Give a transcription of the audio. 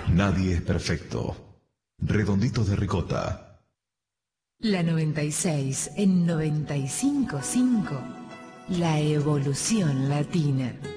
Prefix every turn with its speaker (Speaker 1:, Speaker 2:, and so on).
Speaker 1: Nadie es perfecto. Redonditos de ricota.
Speaker 2: La 96 en 95.5. La evolución latina.